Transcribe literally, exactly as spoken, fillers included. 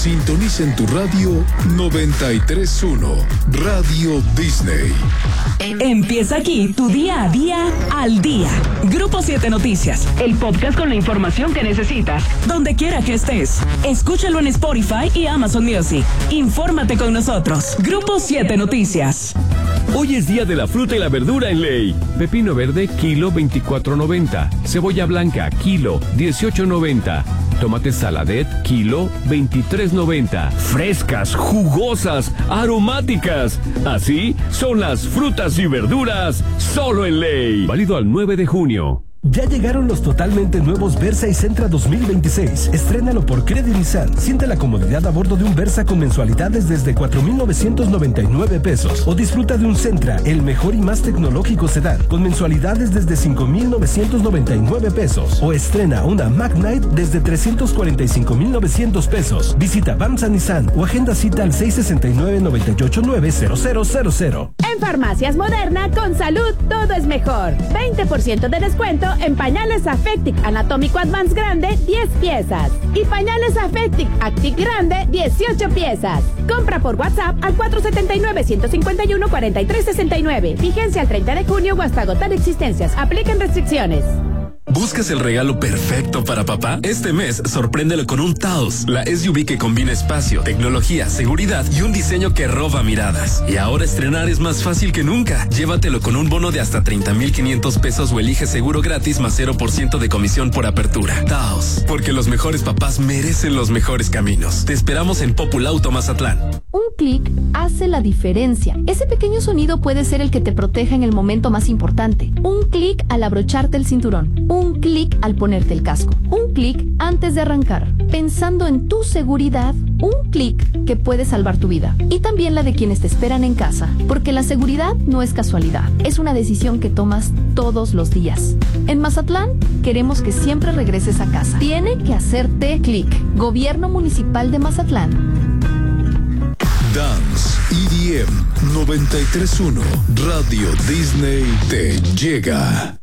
Sintoniza en tu radio noventa y tres punto uno, Radio Disney. Empieza aquí tu día a día al día. Grupo siete Noticias, el podcast con la información que necesitas, donde quiera que estés. Escúchalo en Spotify y Amazon Music. Infórmate con nosotros. Grupo siete Noticias. Hoy es día de la fruta y la verdura en Ley. Pepino verde, kilo veinticuatro noventa. Cebolla blanca, kilo dieciocho noventa. Tomate saladet, kilo veintitrés noventa. Frescas, jugosas, aromáticas. Así son las frutas y verduras solo en Ley. Válido al nueve de junio. Ya llegaron los totalmente nuevos Versa y Sentra dos mil veintiséis. Estrénalo por Credit Nissan. Siente la comodidad a bordo de un Versa con mensualidades desde cuatro mil novecientos noventa y nueve pesos. O disfruta de un Sentra, el mejor y más tecnológico sedán, con mensualidades desde cinco mil novecientos noventa y nueve pesos. O estrena una Magnite desde trescientos cuarenta y cinco mil novecientos pesos. Visita Banza Nissan o agenda cita al seis seis nueve, nueve ocho nueve, cero cero cero cero. En Farmacias Moderna, con salud todo es mejor. veinte por ciento de descuento en pañales Affectic Anatómico Advance Grande, diez piezas. Y pañales Affectic Active Grande, dieciocho piezas. Compra por WhatsApp al cuatro siete nueve, uno cinco uno, cuatro tres seis nueve. Vigencia al treinta de junio o hasta agotar existencias. Aplican restricciones. ¿Buscas el regalo perfecto para papá? Este mes, sorpréndelo con un Taos, la S U V que combina espacio, tecnología, seguridad y un diseño que roba miradas. Y ahora estrenar es más fácil que nunca. Llévatelo con un bono de hasta treinta mil quinientos pesos o elige seguro gratis más cero por ciento de comisión por apertura. Taos, porque los mejores papás merecen los mejores caminos. Te esperamos en Populauto Mazatlán. Un clic hace la diferencia. Ese pequeño sonido puede ser el que te proteja en el momento más importante. Un clic al abrocharte el cinturón. Un clic al ponerte el casco. Un clic antes de arrancar. Pensando en tu seguridad, un clic que puede salvar tu vida. Y también la de quienes te esperan en casa. Porque la seguridad no es casualidad. Es una decisión que tomas todos los días. En Mazatlán, queremos que siempre regreses a casa. Tiene que hacerte clic. Gobierno Municipal de Mazatlán. Dance E D M noventa y tres punto uno, Radio Disney te llega.